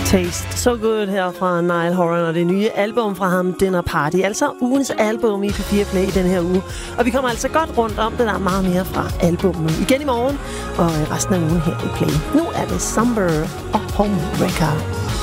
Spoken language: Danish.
Taste So Good her fra Niall Horan og det nye album fra ham, Dinner Party. Altså ugens album i P4 Play i den her uge. Og vi kommer altså godt rundt om det, der er meget mere fra albumet igen i morgen og resten af ugen her i Play. Nu er det Somber og Homewrecker.